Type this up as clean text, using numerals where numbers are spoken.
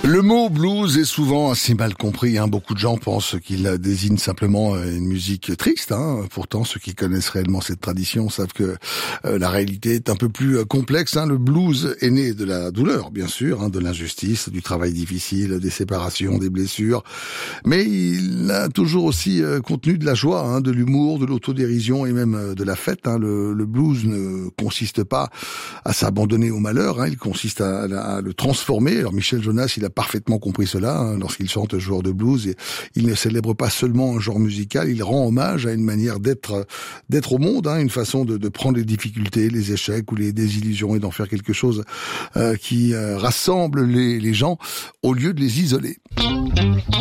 Le mot blues est souvent assez mal compris. Beaucoup de gens pensent qu'il désigne simplement une musique triste. Pourtant, ceux qui connaissent réellement cette tradition savent que la réalité est un peu plus complexe. Le blues est né de la douleur, bien sûr, de l'injustice, du travail difficile, des séparations, des blessures. Mais il a toujours aussi contenu de la joie, de l'humour, de l'autodérision et même de la fête. Le blues ne consiste pas à s'abandonner au malheur. Il consiste à le transformer. Alors Michel Jonas, il a parfaitement compris cela lorsqu'il chante joueur de blues. Et il ne célèbre pas seulement un genre musical, il rend hommage à une manière d'être au monde, une façon de prendre les difficultés, les échecs ou les désillusions et d'en faire quelque chose qui rassemble les gens au lieu de les isoler.